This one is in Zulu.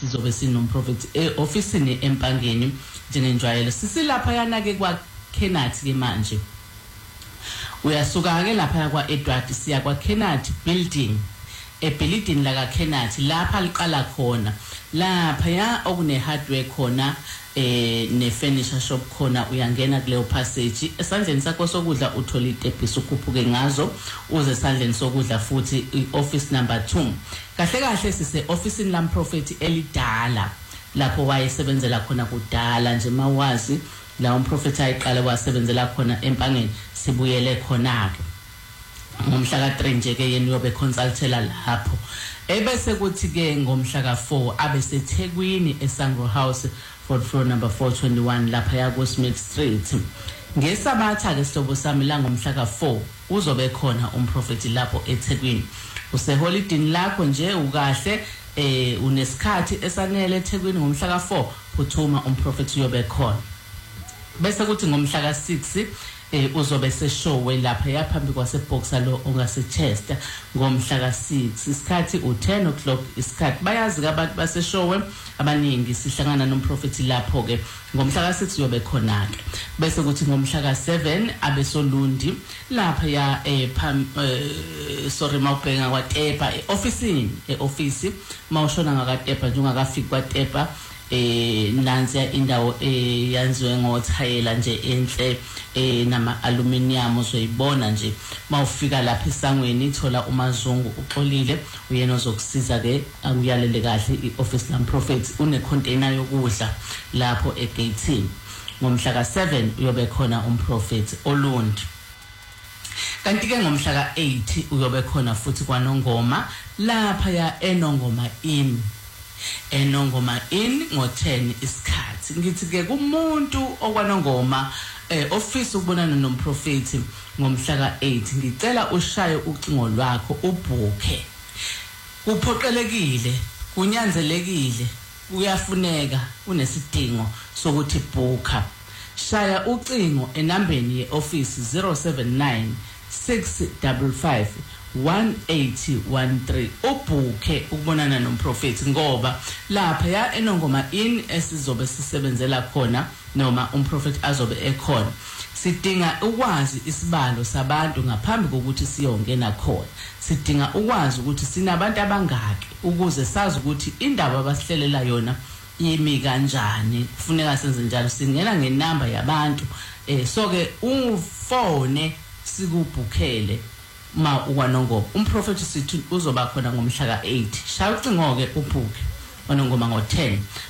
sizobe sinomprofeti officeini eMpangeni njengenjwayelo. Sisilapha yana ke kwa Kenathi ke manje. Uyasuka ke lapha kwa Edward siya kwa Kenathi building. Building la ka Kenathi lapha liqala khona. Lapha ya okune hardware khona ne furniture shop khona uyangena kuleyo passage esandleni sakho sokudla uthola itepisi ukhuphuke ngazo uze esandleni sokudla futhi office number 2 kahle kahle sise officeini lamprofeti elidala lapho wayesebenzela khona kudala nje mawazi la umprofeti ayiqala wasebenzela khona eMpangeni sibuyele khona ke ngomhla ka 3 nje ke yena uyobe consultela lapho ebese kuthi ke ngomhla ka 4 abese Thekwini eSangro House floor number 421 lapha ya ku Smith Street. Ngesabatha ke sihlobo sami la ngomhla ka 4 uzobe khona umprofeti lapho eThekwini. Use holiday lakho nje ukahle unesikhathi esanele eThekwini ngomhla ka 4 phuthuma umprofeti uyobe khona. Bese kuthi ngomhla ka 6 uzobe seshowe lapha yaphambi kwaseBoxer lo ongasechester ngomhla ka 6 isikhathi u10 o'clock isikhathi bayazi ke abantu baseshowe abaningi sihlangana nomprofeti lapho ke ngomhla ka 6 uyobe khona ke bese kuthi ngomhla ka 7 abesolundi lapha ya sorry mawubhenga kwaTepa office mawushona ngakaTepa njengakafika kwaTepa nansi indawo yanziwe ngothayela nje enhle nama aluminium uzoyibona nje mawufika lapha esangweni ithola uMazungu uxolile uyena ozokusiza ke akuyalele kahle ioffice lamprofeti une container yokudla lapho egate ngomhla ka 7 uyobe khona umprofeti Olundi. Kanti ke ngomhla ka 8 uyobe khona futhi kwaNongoma lapha ya eNongoma Inn eNongoma Inn ngo10 isikhathi ngithi ke kumuntu okwaNongoma office ukubonana nomprofeti ngomhla ka 8 ngicela ushaye ucingo lwakho ubhuke kuphoqelekile kunyanzelekile kuyafuneka unesidingo sokuthi bhuka shaya ucingo enambeni yeoffice 079 655 1813 ubhuke ukubonana nomprofeti ngoba lapha ya eNongoma Inn esizobe sisebenzela khona noma umprofeti azobe ekhona sidinga ukwazi isibalo sabantu ngaphambi kokuthi siyongena khona sidinga ukwazi ukuthi sinabantu abangaki ukuze sazi ukuthi indaba abasihlelela yona imi kanjani kufuneka senze njalo singena ngenamba yabantu so ke ufone sikubhukele ma uwaNongoma umprofeti sithi uzoba khona ngomhla ka 8 shaya ucingo ke ubhuke waNongoma ngo10